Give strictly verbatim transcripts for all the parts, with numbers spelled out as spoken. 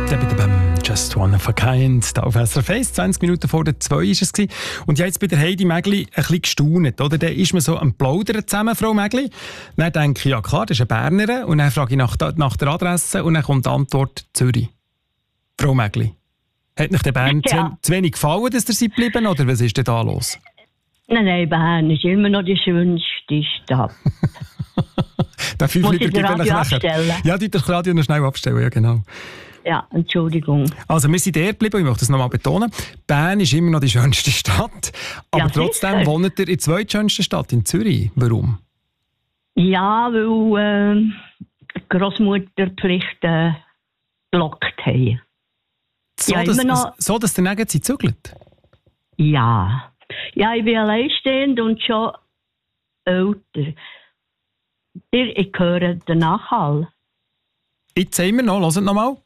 Just One of a Kind. Da auf S R F eins, zwanzig Minuten vor der zwei war es. Und jetzt bei der Heidi Mägli ein bisschen gestaunt. Oder? Dann ist man so am Plaudern zusammen, Frau Mägli. Dann denke ich, ja klar, das ist eine Bernerin. Und dann frage ich nach, nach der Adresse und dann kommt die Antwort Zürich. Frau Mägli, hat euch der Bern ja. zu, zu wenig gefallen, dass ihr seid geblieben, oder was ist denn da los? Nein, nein, Bern ist immer noch die schönste Stadt. Der fünf Liter gibt es nachher. Ja, die das Radio noch schnell abstellen, ja genau. Ja, Entschuldigung. Also wir sind der geblieben, ich möchte das nochmal betonen. Bern ist immer noch die schönste Stadt, aber ja, trotzdem wohnt ihr in der zweitschönsten Stadt, in Zürich. Warum? Ja, weil äh, Grossmutterpflichten blockt haben. So, ja, dass, noch... so, dass der nirgends sie zügelt? Ja. Ja, ich bin alleinstehend und schon älter. Ich höre den Nachhall. Jetzt immer noch, hört noch mal.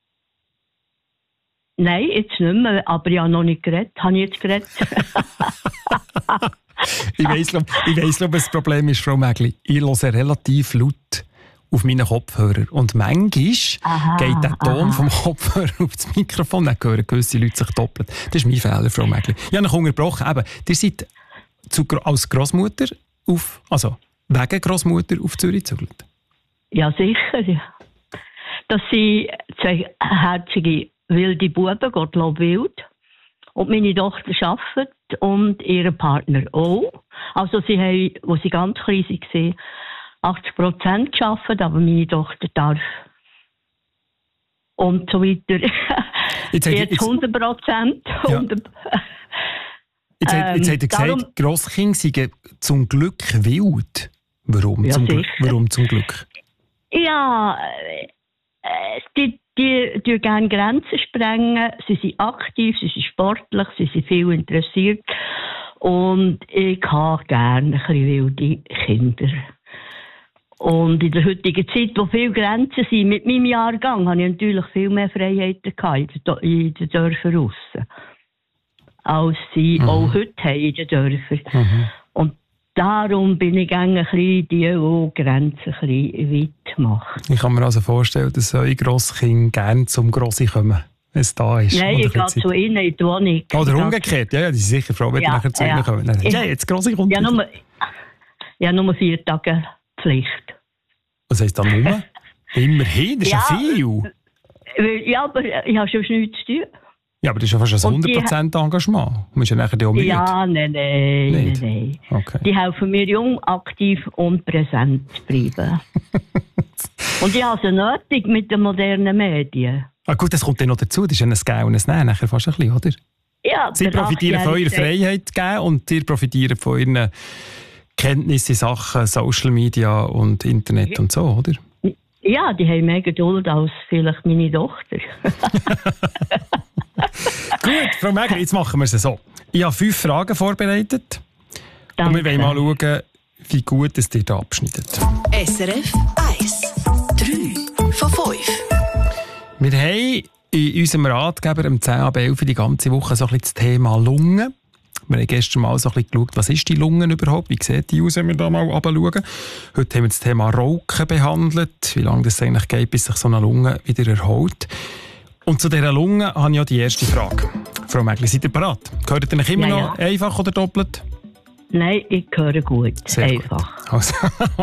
Nein, jetzt nicht mehr, aber ich habe noch nicht geredet. Habe ich jetzt geredet? ich weiss, ich weiss, ob das Problem ist, Frau Mägli. Ich höre relativ laut auf meinen Kopfhörer. Und manchmal aha, geht der Ton aha. vom Kopfhörer auf das Mikrofon, dann hören gewisse Leute sich doppelt. Das ist mein Fehler, Frau Mägli. Ich habe noch unterbrochen. Eben, ihr seid zu, als Grossmutter auf, also wegen Grossmutter auf Zürich gezügelt. Ja, sicher. Ja. Das sind zwei herzige wilde Buben, Gottlob Wild. Und meine Tochter arbeitet und ihr Partner auch. Also sie haben, als sie ganz klein waren, achtzig Prozent gearbeitet, aber meine Tochter darf und so weiter. Jetzt, jetzt hundert Prozent. Ja. Jetzt, ähm, jetzt hat er gesagt, darum, Grosskinder seien zum Glück wild. Warum, ja, zum, Glück? Warum zum Glück? Ja, äh, die, die, die gerne Grenzen sprengen. Sie sind aktiv, sie sind sportlich, sie sind viel interessiert. Und ich habe gerne ein bisschen wilde Kinder. Und in der heutigen Zeit, wo viele Grenzen sind, mit meinem Jahrgang, habe ich natürlich viel mehr Freiheiten gehabt in den Dörfern aussen, als sie mhm. auch heute haben in den Dörfern. Mhm. Und darum bin ich gerne ein bisschen die, die Grenzen ein bisschen weit machen. Ich kann mir also vorstellen, dass eure Grosskinder gerne zum Grossi kommen, wenn es da ist. Nein, ich gehe zu ihnen in die Wohnung. Oder umgekehrt, ja, ja, die sind sicher froh, wenn ja, die nachher zu ihnen ja. kommen. Nein, ja, jetzt Grossi kommt. Ja, nur, ja, nur vier Tage Pflicht. Was heisst da nur? Immerhin, das ist ja, ja viel. Ja, aber ich habe schon nichts zu tun. Ja, aber das ist ja fast ein hundert Prozent Engagement. Du musst ja nachher auch müde. Ja, nein, nein, nein, nein. Okay. Die helfen mir jung, aktiv und präsent zu bleiben. Und ich habe es nötig mit den modernen Medien. Ah gut, das kommt dann noch dazu. Das ist ja ein Gehen und ein Nehmen, nachher fast ein bisschen, oder? Ja, Sie profitieren von eurer Freiheit geben und ihr profitieren von ihren Kenntnissen in Sachen Social Media und Internet ja. und so, oder? Ja, die haben mehr Geduld als vielleicht meine Tochter. Gut, Frau Mägli, jetzt machen wir es so. Ich habe fünf Fragen vorbereitet. Danke. Und wir wollen mal schauen, wie gut es dir da abschneidet. S R F eins. drei von fünf. Wir haben in unserem Ratgeber am zehn ab elf die ganze Woche so ein bisschen das Thema Lungen. Wir haben gestern mal so ein bisschen geschaut, was ist die Lungen überhaupt? Wie sieht die aus, wenn wir da mal runterschauen? Heute haben wir das Thema Rauchen behandelt, wie lange das eigentlich geht, bis sich so eine Lunge wieder erholt. Und zu dieser Lunge habe ich ja die erste Frage. Frau Mägli, seid ihr bereit? Hört ihr euch immer ja, noch ja. einfach oder doppelt? Nein, ich höre gut. Sehr einfach. Gut. Also,